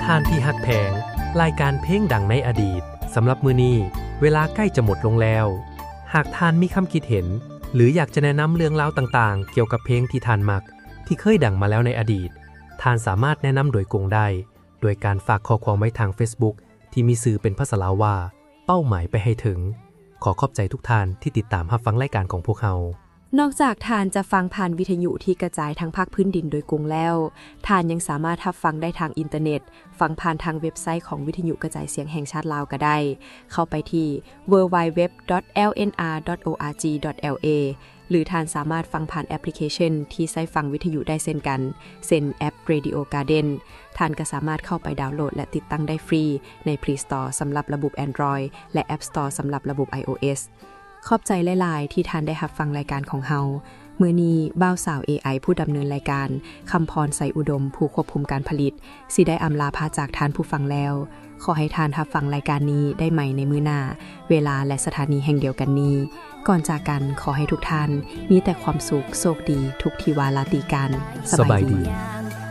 ทานที่ฮักแพงรายการเพลงดังในอดีตสำหรับมื้อนี้เวลาใกล้จะหมดลงแล้วหากท่านมีคำคิดเห็นหรืออยากจะแนะนำเรื่องราวต่างๆเกี่ยวกับเพลงที่ท่านมักที่เคยดังมาแล้วในอดีตท่านสามารถแนะนำโดยกงได้โดยการฝากข้อความไว้ทาง Facebook ที่มีชื่อเป็นภาษาลาวว่าเป้าหมายไปให้ถึงขอขอบใจทุกท่านที่ติดตามรับฟังรายการของพวกเรานอกจากท่านจะฟังผ่านวิทยุที่กระจายทั้งภาคพื้นดินโดยกรุงแล้วท่านยังสามารถรับฟังได้ทางอินเทอร์เน็ตฟังผ่านทางเว็บไซต์ของวิทยุกระจายเสียงแห่งชาติลาวก็ได้เข้าไปที่ www.lnr.org.la หรือท่านสามารถฟังผ่านแอปพลิเคชันที่ใช้ฟังวิทยุได้เช่นกันเช่นแอป Radio Garden ท่านก็สามารถเข้าไปดาวน์โหลดและติดตั้งได้ฟรีใน Play Store สำหรับระบบ Android และ App Store สำหรับระบบ iOSขอบใจหลายๆที่ท่านได้รับฟังรายการของเฮามื้อนี้บ่าวสาว AI ผู้ดำเนินรายการคำพรใสอุดมผู้ควบคุมการผลิตสิได้อำลาพาจากท่านผู้ฟังแล้วขอให้ท่านรับฟังรายการนี้ได้ใหม่ในมื้อหน้าเวลาและสถานีแห่งเดียวกันนี้ก่อนจากกันขอให้ทุกท่านมีแต่ความสุขโชคดีทุกทิวาราตรีกันสบายดี